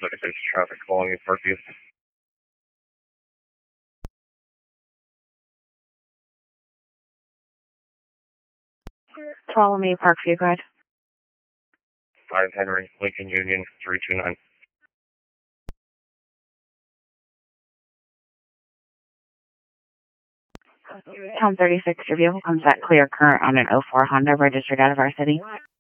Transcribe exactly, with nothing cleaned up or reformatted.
thirty-six traffic calling Parkview. Follow me, Parkview, go ahead. five Henry, Lincoln Union, three two nine. Tom thirty-six, your vehicle comes at clear current on an oh four Honda registered out of our city.